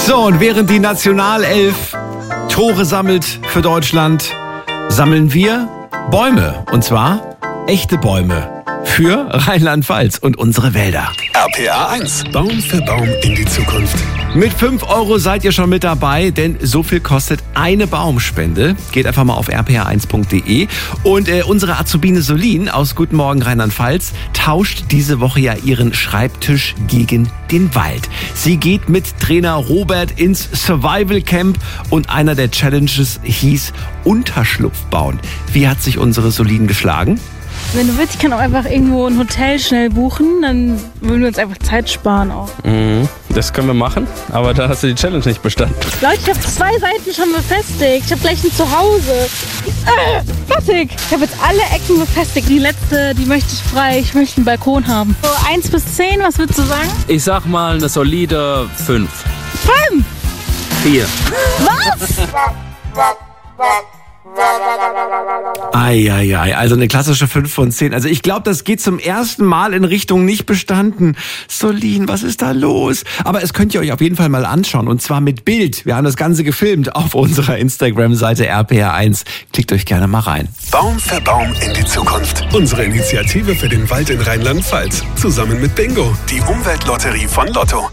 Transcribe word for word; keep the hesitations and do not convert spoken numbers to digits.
So, und während die Nationalelf Tore sammelt für Deutschland, sammeln wir Bäume. Und zwar echte Bäume für Rheinland-Pfalz und unsere Wälder. R P R eins. Baum für Baum in die Zukunft. Mit fünf Euro seid ihr schon mit dabei, denn so viel kostet eine Baumspende. Geht einfach mal auf r p r eins punkt d e. Und äh, unsere Azubine Solin aus Guten Morgen Rheinland-Pfalz tauscht diese Woche ja ihren Schreibtisch gegen den Wald. Sie geht mit Trainer Robert ins Survival Camp und einer der Challenges hieß Unterschlupf bauen. Wie hat sich unsere Solin geschlagen? Wenn du willst, ich kann auch einfach irgendwo ein Hotel schnell buchen, dann würden wir uns einfach Zeit sparen auch. Mhm, das können wir machen, aber da hast du die Challenge nicht bestanden. Leute, ich habe zwei Seiten schon befestigt. Ich habe gleich ein Zuhause. Äh, fertig. Ich habe jetzt alle Ecken befestigt. Die letzte, die möchte ich frei. Ich möchte einen Balkon haben. So eins bis zehn, was würdest du sagen? Ich sag mal eine solide fünf. Fünf! vier. Was? Eieiei, also eine klassische fünf von zehn. Also ich glaube, das geht zum ersten Mal in Richtung nicht bestanden. Solin, was ist da los? Aber es könnt ihr euch auf jeden Fall mal anschauen und zwar mit Bild. Wir haben das Ganze gefilmt auf unserer Instagram-Seite R P R eins. Klickt euch gerne mal rein. Baum für Baum in die Zukunft. Unsere Initiative für den Wald in Rheinland-Pfalz. Zusammen mit Bingo, die Umweltlotterie von Lotto.